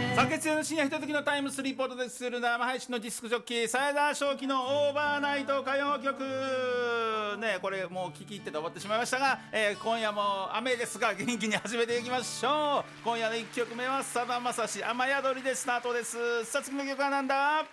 さあ月曜の深夜ひとときのタイムスリーポートでする生配信のディスクジョッキー鞘田正輝のオーバーナイト歌謡曲ね、これもう聞き入ってて終わってしまいましたが、今夜も雨ですが元気に始めていきましょう。今夜の1曲目はさだまさし雨宿りでスタートです。さあ次の曲はなんだ。